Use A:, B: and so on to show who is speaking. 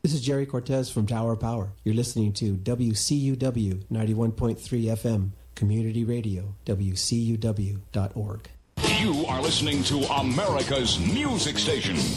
A: This is Jerry Cortez from Tower Power. You're listening to WCUW 91.3 FM, Community Radio, WCUW.org.
B: You are listening to America's music station,